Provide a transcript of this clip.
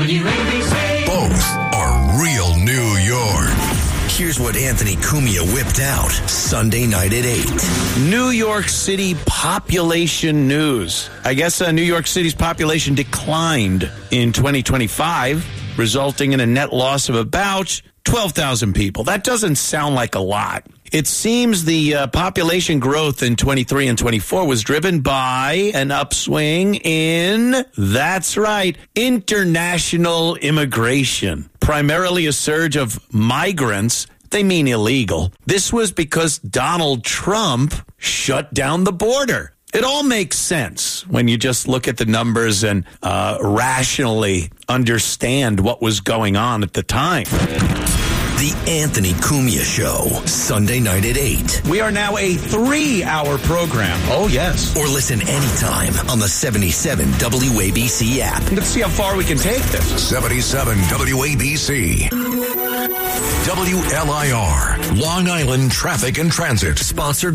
WABC. Both are real New York. Here's what Anthony Cumia whipped out Sunday night at 8. New York City population news. I guess New York City's population declined in 2025, resulting in a net loss of about 12,000 people. That doesn't sound like a lot. It seems the population growth in 23 and 24 was driven by an upswing in, that's right, international immigration. Primarily a surge of migrants. They mean illegal. This was because Donald Trump shut down the border. It all makes sense when you just look at the numbers and rationally understand what was going on at the time. The Anthony Cumia Show, Sunday night at 8. We are now a 3-hour program. Oh, yes. Or listen anytime on the 77 WABC app. Let's see how far we can take this. 77 WABC. WLIR, Long Island Traffic and Transit. Sponsored